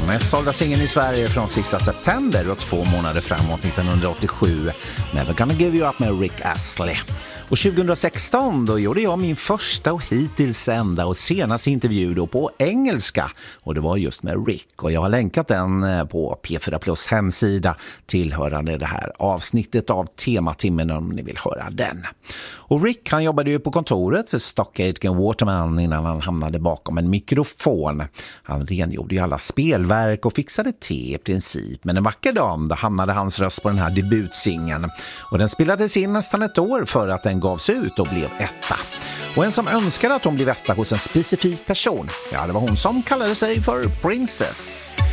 mest sålda singeln i Sverige från sista september och 2 månader framåt 1987. Never Gonna Give You Up med Rick Astley. Och 2016 då gjorde jag min första och hittills enda och senaste intervju då på engelska. Och det var just med Rick. Och jag har länkat den på P4 Plus hemsida tillhörande det här avsnittet av Tematimmen om ni vill höra den. Och Rick han jobbade ju på kontoret för Stock Aitken Waterman innan han hamnade bakom en mikrofon. Han rengjorde ju alla spelverk och fixade te i princip. Men en vacker dag då hamnade hans röst på den här debutsingen. Och den spelades in nästan ett år för att den gavs ut och blev etta. Och en som önskade att hon blev etta hos en specifik person, ja det var hon som kallade sig för Princess.